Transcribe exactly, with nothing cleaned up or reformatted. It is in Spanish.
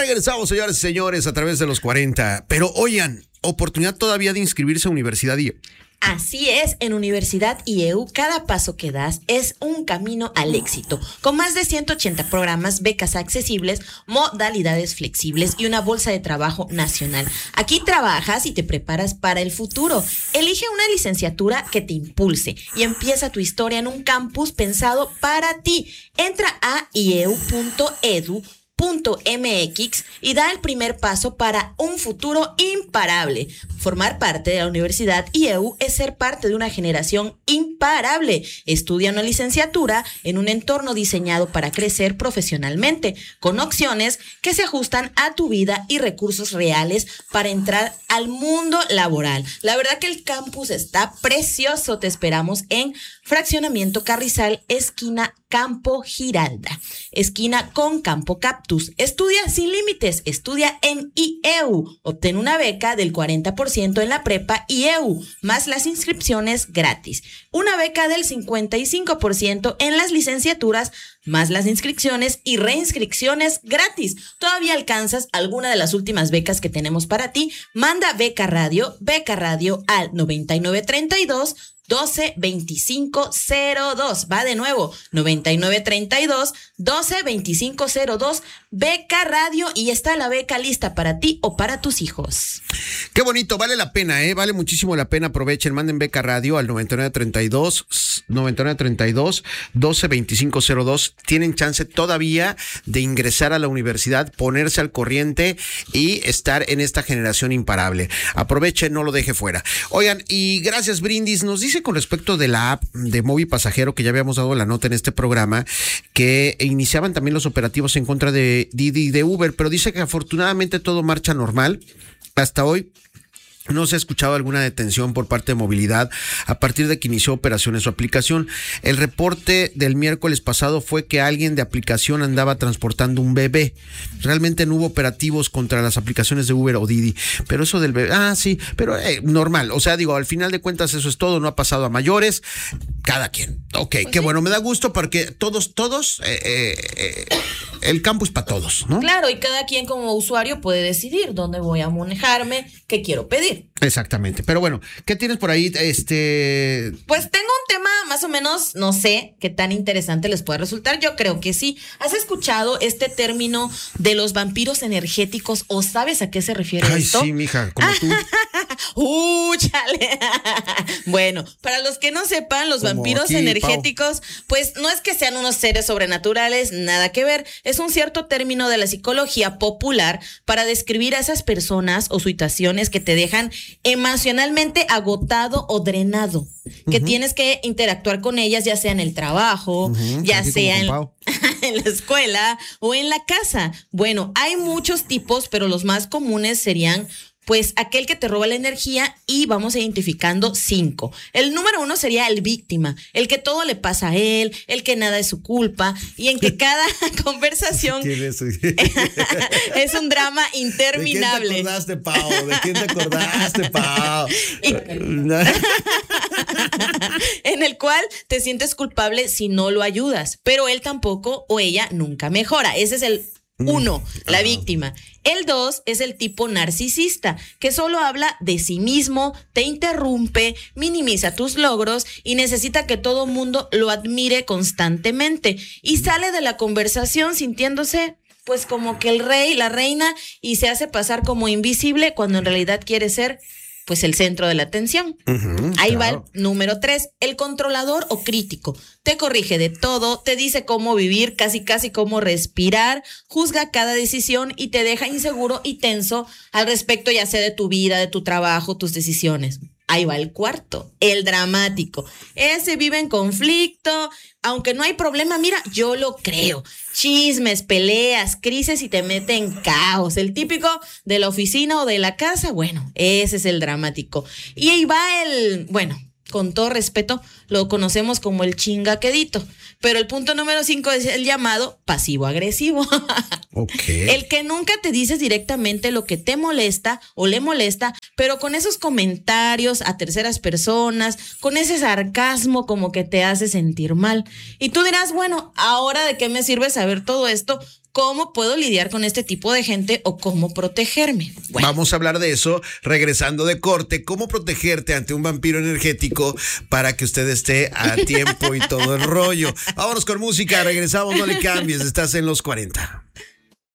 Regresamos, señores y señores, a través de los cuarenta. Pero oigan, oportunidad todavía de inscribirse a Universidad I E U. Así es, en Universidad I E U, cada paso que das es un camino al éxito. Con más de ciento ochenta programas, becas accesibles, modalidades flexibles y una bolsa de trabajo nacional. Aquí trabajas y te preparas para el futuro. Elige una licenciatura que te impulse y empieza tu historia en un campus pensado para ti. Entra a i e u punto e d u punto m x y da el primer paso para un futuro imparable. Formar parte de la Universidad I E U es ser parte de una generación imparable. Estudia una licenciatura en un entorno diseñado para crecer profesionalmente, con opciones que se ajustan a tu vida y recursos reales para entrar al mundo laboral. La verdad que el campus está precioso. Te esperamos en Fraccionamiento Carrizal, esquina Campo Giralda, esquina con Campo Cactus. Estudia sin límites, estudia en I E U. Obtén una beca del cuarenta por ciento en la prepa I E U, más las inscripciones gratis. Una beca del cincuenta y cinco por ciento en las licenciaturas, más las inscripciones y reinscripciones gratis. ¿Todavía alcanzas alguna de las últimas becas que tenemos para ti? Manda Beca Radio, Beca Radio al noventa y nueve treinta y dos doce veinticinco cero dos. Va de nuevo, noventa y nueve treinta y dos doce veinticinco cero dos, Beca Radio, y está la beca lista para ti o para tus hijos. Qué bonito, vale la pena, ¿eh? Vale muchísimo la pena. Aprovechen, manden Beca Radio al noventa y nueve treinta y dos doce veinticinco cero dos. Tienen chance todavía de ingresar a la universidad, ponerse al corriente y estar en esta generación imparable. Aprovechen, no lo deje fuera. Oigan, y gracias, Brindis. Nos dice con respecto de la app de Móvil Pasajero, que ya habíamos dado la nota en este programa, que iniciaban también los operativos en contra de Didi y de Uber, pero dice que afortunadamente todo marcha normal. Hasta hoy no se ha escuchado alguna detención por parte de Movilidad a partir de que inició operaciones su aplicación. El reporte del miércoles pasado fue que alguien de aplicación andaba transportando un bebé. Realmente no hubo operativos contra las aplicaciones de Uber o Didi, pero eso del bebé, ah, sí, pero eh, normal. O sea, digo, al final de cuentas eso es todo, no ha pasado a mayores. Cada quien. Ok, pues qué sí. Bueno, me da gusto porque todos, todos, eh, eh, eh, el campo es para todos, ¿no? Claro, y cada quien como usuario puede decidir dónde voy a manejarme, qué quiero pedir. Exactamente, pero bueno, ¿qué tienes por ahí? Este, pues tengo un tema más o menos, no sé qué tan interesante les puede resultar. Yo creo que sí. ¿Has escuchado este término de los vampiros energéticos o sabes a qué se refiere Ay, esto? Sí, mija, como tú. ¡Uh, chale! Bueno, para los que no sepan, los como vampiros aquí, energéticos, Pau. Pues no es que sean unos seres sobrenaturales, nada que ver. Es un cierto término de la psicología popular para describir a esas personas o situaciones que te dejan emocionalmente agotado o drenado, que uh-huh. tienes que interactuar con ellas, ya sea en el trabajo, uh-huh. ya Aquí sea en, en la escuela o en la casa. Bueno, hay muchos tipos, pero los más comunes serían pues aquel que te roba la energía, y vamos identificando cinco. El número uno sería el víctima, el que todo le pasa a él, el que nada es su culpa, y en que cada conversación es? es un drama interminable. ¿De quién te acordaste, Pau? ¿De quién te acordaste, Pau? Y... en el cual te sientes culpable si no lo ayudas, pero él tampoco o ella nunca mejora. Ese es el uno, la víctima. El dos es el tipo narcisista, que solo habla de sí mismo, te interrumpe, minimiza tus logros y necesita que todo mundo lo admire constantemente. Y sale de la conversación sintiéndose pues como que el rey, la reina, y se hace pasar como invisible cuando en realidad quiere ser pues el centro de la atención. Uh-huh, Ahí claro. va el número tres, el controlador o crítico. Te corrige de todo, te dice cómo vivir, casi casi cómo respirar, juzga cada decisión y te deja inseguro y tenso al respecto, ya sea de tu vida, de tu trabajo, tus decisiones. Ahí va el cuarto, el dramático. Ese vive en conflicto, aunque no hay problema, mira, yo lo creo. Chismes, peleas, crisis y te mete en caos. El típico de la oficina o de la casa, bueno, ese es el dramático. Y ahí va el, bueno, con todo respeto, lo conocemos como el chingaquedito. Pero el punto número cinco es el llamado pasivo-agresivo. Okay. El que nunca te dices directamente lo que te molesta o le molesta, pero con esos comentarios a terceras personas, con ese sarcasmo como que te hace sentir mal. Y tú dirás, bueno, ¿ahora de qué me sirve saber todo esto? ¿Cómo puedo lidiar con este tipo de gente o cómo protegerme? Bueno. Vamos a hablar de eso regresando de corte. ¿Cómo protegerte ante un vampiro energético para que usted esté a tiempo y todo el rollo? Vámonos con música. Regresamos, no le cambies. Estás en los cuarenta.